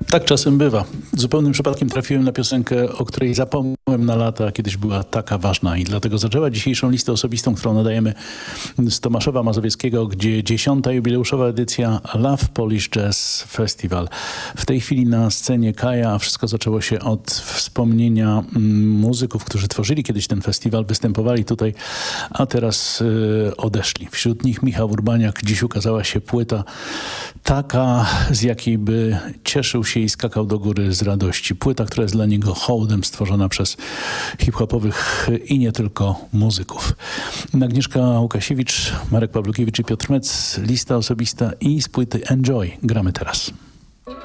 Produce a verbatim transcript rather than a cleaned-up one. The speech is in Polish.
Tak czasem bywa. Zupełnym przypadkiem trafiłem na piosenkę, o której zapomniałem na lata, a kiedyś była taka ważna i dlatego zaczęła dzisiejszą listę osobistą, którą nadajemy z Tomaszowa Mazowieckiego, gdzie dziesiąta jubileuszowa edycja Love Polish Jazz Festival. W tej chwili na scenie Kaja, a wszystko zaczęło się od wspomnienia muzyków, którzy tworzyli kiedyś ten festiwal, występowali tutaj, a teraz y, odeszli. Wśród nich Michał Urbaniak. Dziś ukazała się płyta taka, z jakiej by cieszył się i skakał do góry z radości. Płyta, która jest dla niego hołdem, stworzona przez hip-hopowych i nie tylko muzyków. Agnieszka Łukasiewicz, Marek Pawlukiewicz i Piotr Mec. Lista osobista i z płyty Enjoy gramy teraz.